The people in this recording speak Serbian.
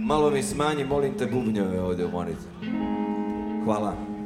Malo mi smanji, molim te, bubnjeve ovde u monitor. Hvala.